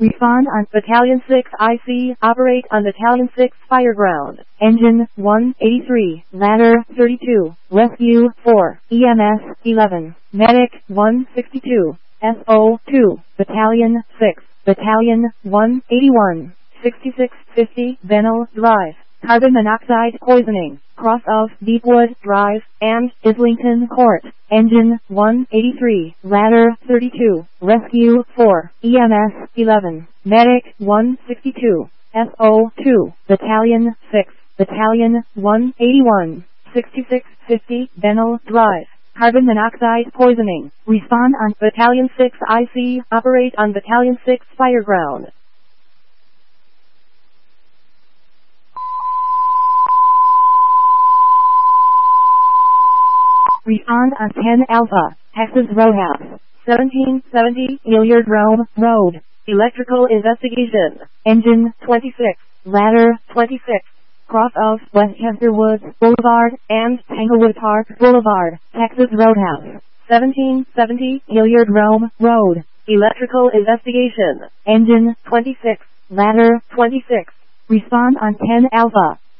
Respond on Battalion 6 IC. Operate on Battalion 6 Fireground. Engine 183. Ladder 32. Rescue 4. EMS 11. Medic 162. SO 2. Battalion 6. Battalion 181. 6650 Bennell Drive. Carbon monoxide poisoning. Cross of Deepwood Drive and Islington Court. Engine 183. Ladder 32. Rescue 4. EMS 11. Medic 162. SO 2. Battalion 6. Battalion 181. 6650 Bennell Drive. Carbon monoxide poisoning. Respond on Battalion 6 IC. Operate on Battalion 6 Fireground. Respond on 10 Alpha, Texas Roadhouse, 1770 Hilliard Rome Road. Electrical investigation. Engine 26. Ladder 26. Cross of Westchester Woods Boulevard and Tanglewood Park Boulevard, Texas Roadhouse, 1770 Hilliard Rome Road. Electrical investigation. Engine 26. Ladder 26. Respond on 10 Alpha.